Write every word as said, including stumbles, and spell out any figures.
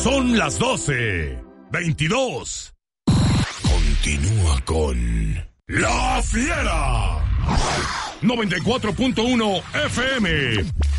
Son las doce, veintidós. Continúa con La Fiera. noventa y cuatro punto uno F M.